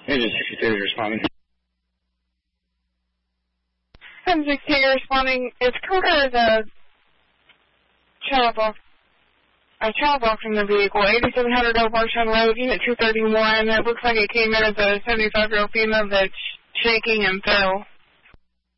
Agent 62 is responding. I'm 62 responding. It's Carter, the child walk from the vehicle, 8700 Old Barstown Road, Unit 231. It looks like it came in as a 75-year-old female that's shaking and fell.